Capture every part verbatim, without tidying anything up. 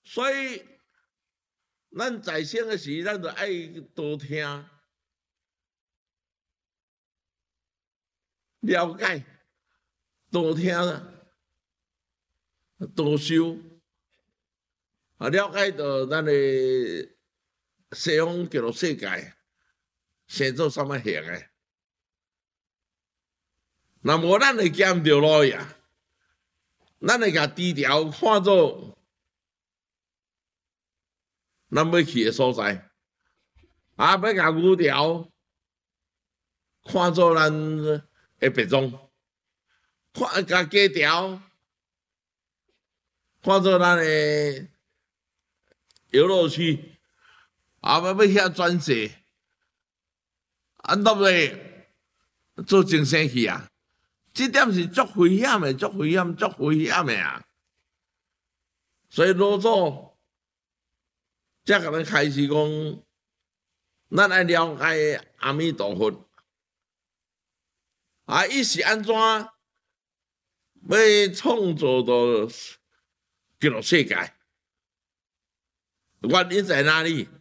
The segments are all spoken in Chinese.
所以咱在生的时，咱就爱多听、了解、多听、多修，啊，了解到咱的西方叫做世界，生做什么形的。那无咱会行唔着路呀，咱会甲低调看作咱要去的所在，啊，要甲牛条看作咱的别踪，看甲鸡条看作咱的游乐区，啊，要要遐转世，啊，对不对？做正生去啊！这点是足危险的，足危险，足危险的啊！所以老祖才甲咱开始讲，咱爱了解阿弥陀佛啊，伊是安怎要创造到这个世界？原因在哪里？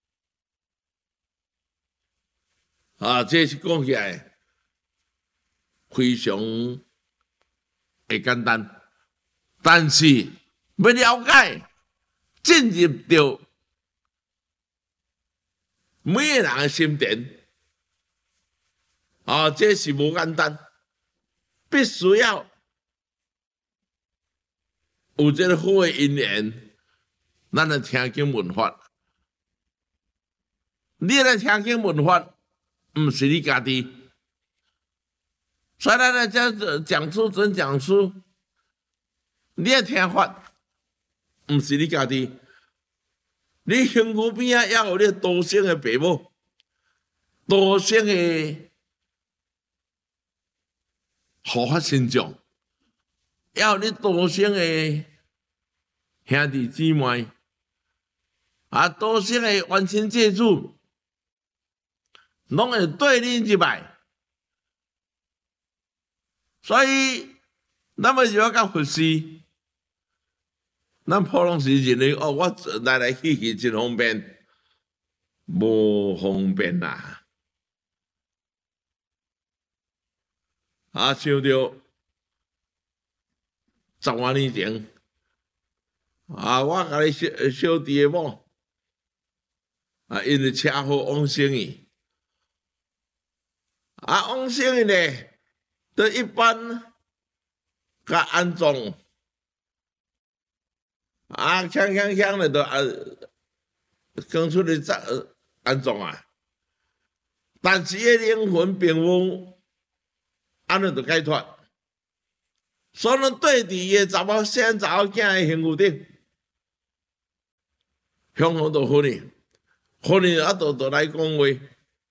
啊，这是讲起来非常会简单，但是要了解进入到每个人的心田，啊，这是无简单，必须要有这个好的因缘，咱来听经闻法。你来听经闻法，唔是你家己。所以咱来这讲书准讲书，你要听法，唔是你家己。你身躯边啊，要有你多生的父母，多生的护法神像，要有你多生的兄弟姊妹，啊，多生的冤亲债主，拢会对你入来。所以，咱要要到佛寺，咱普通时认为哦，我来来去去真方便，无方便啦。啊，想到十多年前，啊，我甲你小小弟的某，啊，因为车祸往生去，啊，往生去呢。都一般甲安葬，啊，锵锵锵的都安，讲出来再安葬啊。但是迄灵魂并无安尼就解脱，所以对伫伊查某生查某囝的身躯顶，向向就分去，分去啊，就就来讲话，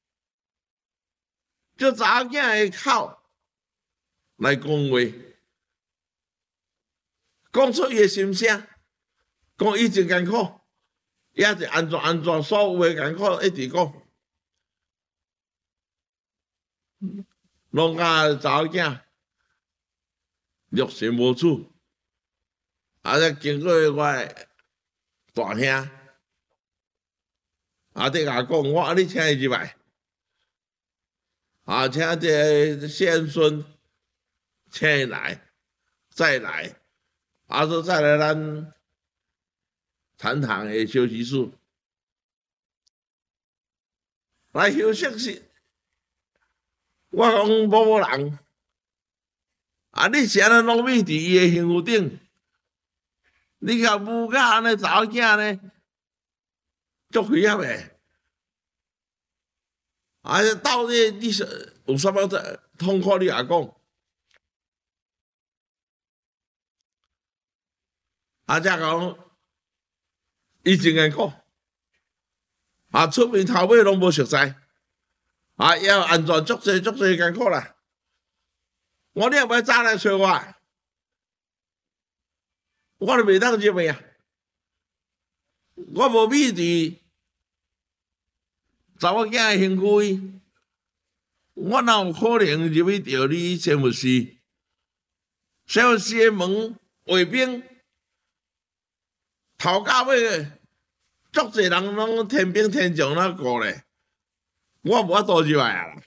就查某囝的口。来讲话，讲出伊的心声，讲伊真艰苦，也是安怎安怎，所有的艰苦一直讲。拢甲查某囝六神无主，啊！再经过我大兄，啊！伫甲讲，我啊，你请伊入来，啊，请这先孙。请来，再来，啊，说再来咱禅堂的休息室来休息时，我讲某某人，啊，你是安尼拢秘伫伊的身躯顶，你甲母甲安尼查某囝呢，足危险的。啊，到底你是有啥物痛苦？你也讲。啊！才讲，伊真艰苦，啊，出面头尾拢无熟悉，啊，要安全足济足济艰苦啦。我你也袂早来找我，我都袂当入去啊。我无秘伫查某囝的身躯，我哪有可能入去着你仙佛寺？仙佛寺的门卫兵。 头到尾，足侪人拢天兵天将那过咧，我无法度入来啊啦。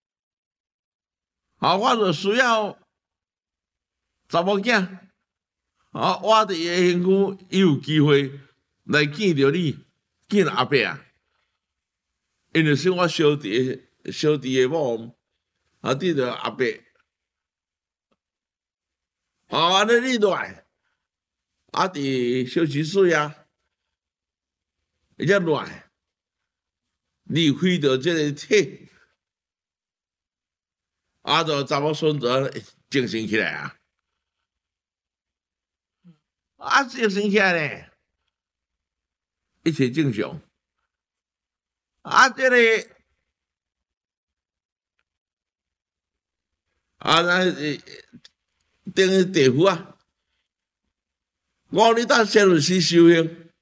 啊，我就需要查某囝，啊，我伫伊诶身躯，伊有机会来见着你，见阿伯啊，因为是我小弟小弟诶某，啊，见着阿伯，啊，安尼你来，啊，伫小七岁啊，伊才来，离开着即个体。啊，就查某孙子精神起来啊！啊，精神起来咧，一切正常。啊，这个啊，那等于地府啊，五日当先入去修行，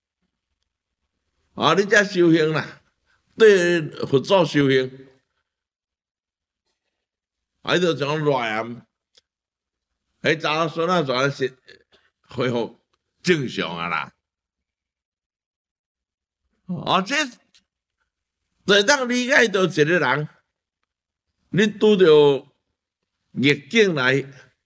啊，你才修行啦，对佛祖修行。啊！就从热啊，迄查某孙仔全是恢复正常啊啦。哦，这就当理解到一个人，你拄着逆境来，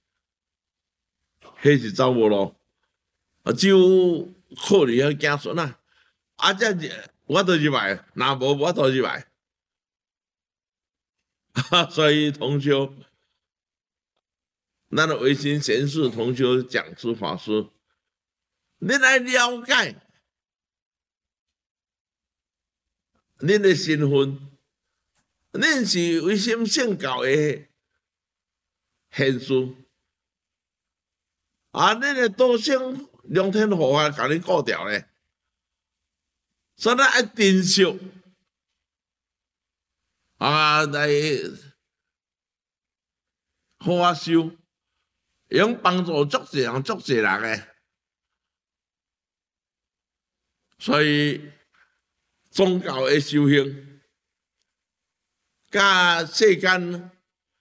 迄是走无路，啊，只有靠你遐子孙啊，啊，这我都入来，若无我都入来。所以同修，咱的维新贤士同修讲师法师，你来了解恁的身份，恁是为什圣教的贤士，啊，恁的道生良天护法甲你顾掉咧，所以咱爱珍惜。啊，来好啊修，用帮助足济人、足济人诶。所以宗教诶修行，甲世间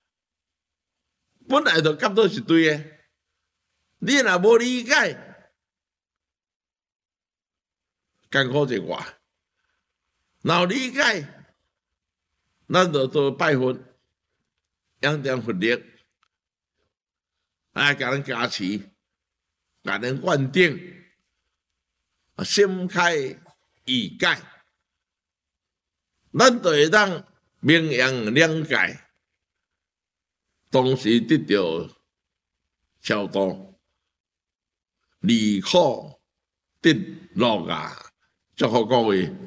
本来就夹到一堆诶。你若无理解，艰苦一外；若理解，咱就做拜佛，仰点佛力，啊，甲咱加持，甲咱灌顶，心开意解，咱就会当明阳两界，同时得到超度，离苦得乐啊！祝福各位。